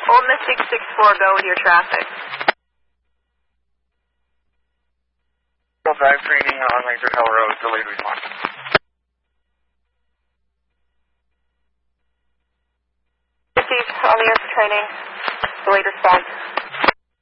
Old Mystic 6-4, go with your traffic. Dive training on Laser Hill Road, delayed response. On the air for training, delayed response.